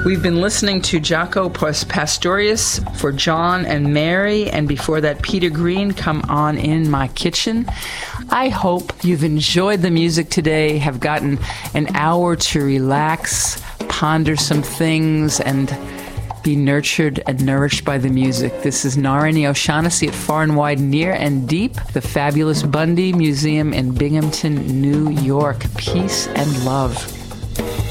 We've been listening to Jaco Pastorius for John and Mary, and before that, Peter Green, Come On In My Kitchen. I hope you've enjoyed the music today, have gotten an hour to relax, ponder some things, and be nurtured and nourished by the music. This is Narani O'Shaughnessy at Far and Wide, Near and Deep, the fabulous Bundy Museum in Binghamton, New York. Peace and love.